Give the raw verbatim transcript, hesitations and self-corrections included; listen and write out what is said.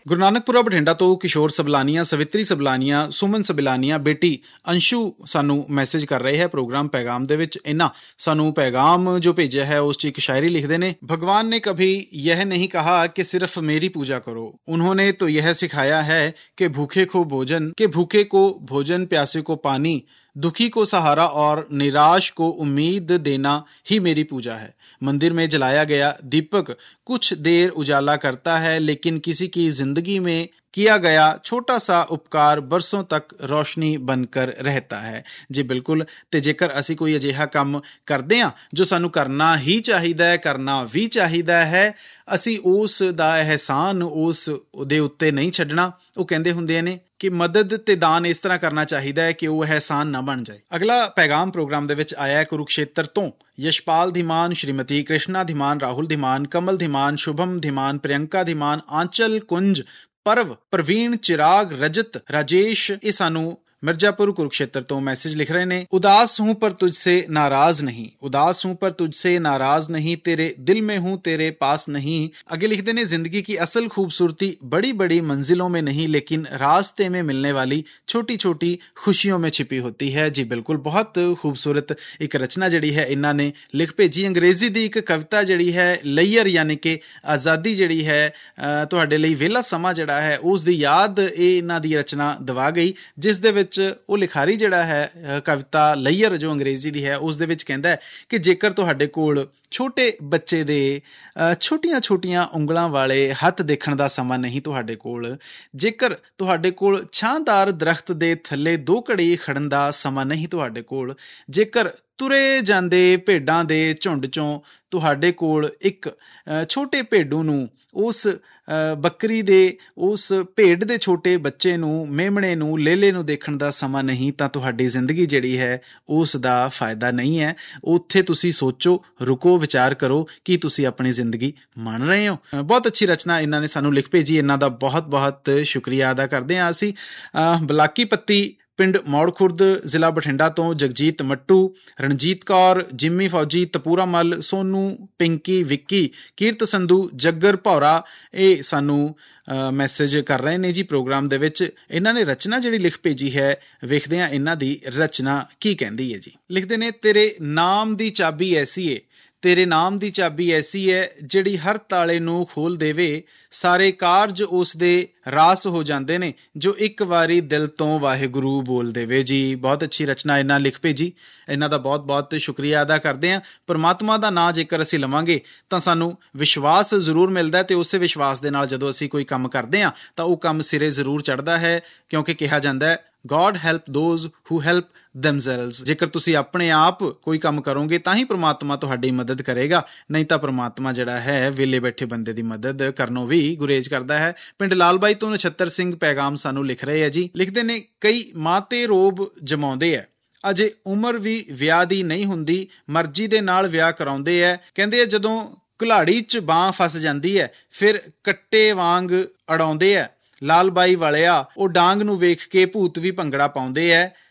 ਗੁਰੂ ਨਾਨਕਪੁਰਾ ਬਠਿੰਡਾ ਤੋਂ ਕਿਸ਼ੋਰ ਸਬਲਾਨੀਆ, ਸਵਿਤਰੀ ਸਬਲਾਨੀਆ, ਸੁਮਨ ਸਬਲਾਨੀਆ ਬੇਟੀ ਅੰਸ਼ੂ ਸਾਨੂੰ ਮੈਸੇਜ ਕਰ ਰਹੇ ਹੈ ਪ੍ਰੋਗਰਾਮ ਪੈਗਾਮ ਦੇ ਵਿੱਚ। ਇਹਨਾਂ ਸਾਨੂੰ ਪੈਗਾਮ ਜੋ ਭੇਜਿਆ ਹੈ ਉਸ 'ਚ ਇੱਕ ਸ਼ਾਇਰੀ ਲਿਖਦੇ ਨੇ। ਭਗਵਾਨ ਨੇ ਕभी यह नहीं कहा कि सिर्फ मेरी पूजा करो, उन्होंने तो यह सिखाया है कि भूखे को भोजन के भूखे को भोजन, प्यासे को पानी, दुखी को सहारा और निराश को उम्मीद देना ही मेरी पूजा है। मंदिर में जलाया गया दीपक कुछ देर उजाला करता है, लेकिन किसी की जिंदगी में किया गया छोटा सा उपकार बरसों तक रोशनी बनकर रहता है। जी बिल्कुल। ਤੇ ਜੇਕਰ ਅਸੀਂ ਕੋਈ ਅਜਿਹਾ ਕੰਮ ਕਰਦੇ ਹਾਂ ਜੋ ਸਾਨੂੰ ਕਰਨਾ ਹੀ ਚਾਹੀਦਾ ਹੈ, ਕਰਨਾ ਵੀ ਚਾਹੀਦਾ ਹੈ, ਅਸੀਂ ਉਸ ਦਾ ਅਹਿਸਾਨ ਉਸ ਦੇ ਉੱਤੇ ਨਹੀਂ ਛੱਡਣਾ। ਉਹ ਕਹਿੰਦੇ ਹੁੰਦੇ ਨੇ ਕਿ ਮਦਦ ਤੇ ਦਾਨ ਇਸ ਤਰ੍ਹਾਂ ਕਰਨਾ ਚਾਹੀਦਾ ਹੈ ਕਿ ਉਹ ਅਹਿਸਾਨ ਨਾ ਬਣ ਜਾਏ। ਅਗਲਾ ਪੈਗਾਮ ਪ੍ਰੋਗਰਾਮ ਦੇ ਵਿੱਚ ਆਇਆ ਕੁਰੂਕਸ਼ੇਤਰ ਤੋਂ। ਯਸ਼ਪਾਲ ਧੀਮਾਨ, ਸ਼੍ਰੀਮਤੀ ਕ੍ਰਿਸ਼ਨਾ ਧੀਮਾਨ, ਰਾਹੁਲ ਧੀਮਾਨ, ਕਮਲ ਧੀਮਾਨ, ਸ਼ੁਭਮ ਧੀਮਾਨ, ਪ੍ਰਿਯੰਕਾ ਧੀਮਾਨ, ਆਂਚਲ ਕੁੰਜ, ਪਰਵ, ਪ੍ਰਵੀਨ, ਚਿਰਾਗ, ਰਜਤ, ਰਾਜੇਸ਼, ਇਹ ਸਾਨੂੰ मिर्जापुर कुरुक्षेत्र तो मैसेज लिख रहे ने। उदास हूं पर तुझसे नाराज नहीं, उदास हूं पर तुझसे नाराज नहीं, तेरे दिल में हूं तेरे पास नहीं। आगे लिखते ने, जिंदगी की असल खूबसूरती बड़ी बड़ी मंजिलों में नहीं, लेकिन रास्ते में मिलने वाली छोटी छोटी खुशियों में छिपी होती है। जी बिल्कुल, बहुत खूबसूरत एक रचना जड़ी है इन्हों ने लिख भेजी। अंग्रेजी दी एक कविता जड़ी है लेयर, यानी कि आज़ादी जड़ी है तुहाडे लई वेला समा जड़ा है, उस दी याद ये इन्हां दी रचना दवा गई, जिस दे विच ਉਹ ਲਿਖਾਰੀ ਜਿਹੜਾ ਹੈ ਕਵਿਤਾ ਲਈਅਰ ਜੋ ਅੰਗਰੇਜ਼ੀ ਦੀ ਹੈ ਉਸ ਦੇ ਵਿੱਚ ਕਹਿੰਦਾ ਹੈ ਕਿ ਜੇਕਰ ਤੁਹਾਡੇ ਕੋਲ ਛੋਟੇ ਬੱਚੇ ਦੇ ਛੋਟੀਆਂ ਛੋਟੀਆਂ ਉਂਗਲਾਂ ਵਾਲੇ ਹੱਥ ਦੇਖਣ ਦਾ ਸਮਾਂ ਨਹੀਂ ਤੁਹਾਡੇ ਕੋਲ, ਜੇਕਰ ਤੁਹਾਡੇ ਕੋਲ ਛਾਂਦਾਰ ਦਰਖਤ ਦੇ ਥੱਲੇ ਦੋ ਘੜੀ ਖੜਨ ਦਾ ਸਮਾਂ ਨਹੀਂ ਤੁਹਾਡੇ ਕੋਲ, ਜੇਕਰ ਤੁਰੇ ਜਾਂਦੇ ਭੇਡਾਂ ਦੇ ਝੁੰਡ ਚੋਂ ਤੁਹਾਡੇ ਕੋਲ ਇੱਕ ਛੋਟੇ ਭੇਡੂ ਨੂੰ, ਉਸ ਬੱਕਰੀ ਦੇ, ਉਸ ਭੇਡ ਦੇ ਛੋਟੇ ਬੱਚੇ ਨੂੰ, ਮੇਮਣੇ ਨੂੰ, ਲੇਲੇ ਨੂੰ ਦੇਖਣ ਦਾ ਸਮਾਂ ਨਹੀਂ, ਤਾਂ ਤੁਹਾਡੀ ਜ਼ਿੰਦਗੀ ਜਿਹੜੀ ਹੈ ਉਸ ਦਾ ਫਾਇਦਾ ਨਹੀਂ ਹੈ। ਉੱਥੇ ਤੁਸੀਂ ਸੋਚੋ, ਰੁਕੋ, ਵਿਚਾਰ ਕਰੋ ਕਿ ਤੁਸੀਂ ਆਪਣੀ ਜ਼ਿੰਦਗੀ ਮੰਨ ਰਹੇ ਹੋ। ਬਹੁਤ ਅੱਛੀ ਰਚਨਾ ਇਹਨਾਂ ਨੇ ਸਾਨੂੰ ਲਿਖ ਭੇਜੀ, ਇਹਨਾਂ ਦਾ ਬਹੁਤ ਬਹੁਤ ਸ਼ੁਕਰੀਆ ਅਦਾ ਕਰਦੇ ਹਾਂ ਅਸੀਂ। ਬਲਾਕੀ ਪੱਤੀ ਪਿੰਡ ਮੌੜ ਖੁਰਦ, ਜ਼ਿਲ੍ਹਾ ਬਠਿੰਡਾ ਤੋਂ ਜਗਜੀਤ ਮੱਟੂ, ਰਣਜੀਤ ਕੌਰ, ਜਿੰਮੀ ਫੌਜੀ, ਤਪੂਰਾ ਮੱਲ, ਸੋਨੂ, ਪਿੰਕੀ, ਵਿੱਕੀ, ਕੀਰਤ ਸੰਧੂ, ਜੱਗਰ ਭੌਰਾ, ਇਹ ਸਾਨੂੰ ਮੈਸੇਜ ਕਰ ਰਹੇ ਨੇ ਜੀ ਪ੍ਰੋਗਰਾਮ ਦੇ ਵਿੱਚ। ਇਹਨਾਂ ਨੇ ਰਚਨਾ ਜਿਹੜੀ ਲਿਖ ਭੇਜੀ ਹੈ, ਵੇਖਦੇ ਹਾਂ ਇਹਨਾਂ ਦੀ ਰਚਨਾ ਕੀ ਕਹਿੰਦੀ ਹੈ ਜੀ। ਲਿਖਦੇ ਨੇ, ਤੇਰੇ ਨਾਮ ਦੀ ਚਾਬੀ ਐਸੀ ਏ, ਤੇਰੇ ਨਾਮ ਦੀ ਚਾਬੀ ਐਸੀ ਹੈ ਜਿਹੜੀ ਹਰ ਤਾਲੇ ਨੂੰ ਖੋਲ ਦੇਵੇ, ਸਾਰੇ ਕਾਰਜ ਉਸ ਦੇ ਰਾਸ ਹੋ ਜਾਂਦੇ ਨੇ ਜੋ ਇੱਕ ਵਾਰੀ ਦਿਲ ਤੋਂ ਵਾਹਿਗੁਰੂ ਬੋਲ ਦੇਵੇ। ਜੀ ਬਹੁਤ ਅੱਛੀ ਰਚਨਾ ਇਹਨਾਂ ਲਿਖ ਭੇਜੀ, ਇਹਨਾਂ ਦਾ ਬਹੁਤ ਬਹੁਤ ਸ਼ੁਕਰੀਆ ਅਦਾ ਕਰਦੇ ਹਾਂ। ਪਰਮਾਤਮਾ ਦਾ ਨਾਂ ਜੇਕਰ ਅਸੀਂ ਲਵਾਂਗੇ ਤਾਂ ਸਾਨੂੰ ਵਿਸ਼ਵਾਸ ਜ਼ਰੂਰ ਮਿਲਦਾ, ਅਤੇ ਉਸੇ ਵਿਸ਼ਵਾਸ ਦੇ ਨਾਲ ਜਦੋਂ ਅਸੀਂ ਕੋਈ ਕੰਮ ਕਰਦੇ ਹਾਂ ਤਾਂ ਉਹ ਕੰਮ ਸਿਰੇ ਜ਼ਰੂਰ ਚੜ੍ਹਦਾ ਹੈ, ਕਿਉਂਕਿ ਕਿਹਾ ਜਾਂਦਾ ਹੈ God help those who help themselves। ਜੇਕਰ ਤੁਸੀਂ ਆਪਣੇ ਆਪ ਕੋਈ ਕੰਮ ਕਰੋਗੇ ਤਾਂ ਹੀ ਪ੍ਰਮਾਤਮਾ ਤੁਹਾਡੀ ਮਦਦ ਕਰੇਗਾ, ਨਹੀਂ ਤਾਂ ਪ੍ਰਮਾਤਮਾ ਜਿਹੜਾ ਹੈ ਵਿਹਲੇ ਬੈਠੇ ਬੰਦੇ ਦੀ ਮਦਦ ਕਰਨੋਂ ਵੀ ਗੁਰੇਜ਼ ਕਰਦਾ ਹੈ। ਪਿੰਡ ਲਾਲਬਾਈ ਤੋਂ ਨਛੱਤਰ ਸਿੰਘ ਪੈਗਾਮ ਸਾਨੂੰ ਲਿਖ ਰਹੇ ਹੈ ਜੀ। ਲਿਖਦੇ ਨੇ, ਕਈ ਮਾਂ ਤੇ ਰੋਬ ਜਮਾਉਂਦੇ ਹੈ, ਅਜੇ ਉਮਰ ਵੀ ਵਿਆਹ ਦੀ ਨਹੀਂ ਹੁੰਦੀ, ਮਰਜ਼ੀ ਦੇ ਨਾਲ ਵਿਆਹ ਕਰਾਉਂਦੇ ਹੈ। ਕਹਿੰਦੇ ਆ ਜਦੋਂ ਘੁਲਾੜੀ 'ਚ ਬਾਂਹ ਫਸ ਜਾਂਦੀ ਹੈ ਫਿਰ ਕੱਟੇ ਵਾਂਗ ਅੜਾਉਂਦੇ ਹੈ। ਲਾਲ ਬਾਈ ਵਾਲਿਆ ਉਹ ਡਾਂਗ ਨੂੰ ਵੇਖ ਕੇ ਭੂਤ ਵੀ ਭੰਗੜਾ ਪਾਉਂਦੇ ਐ।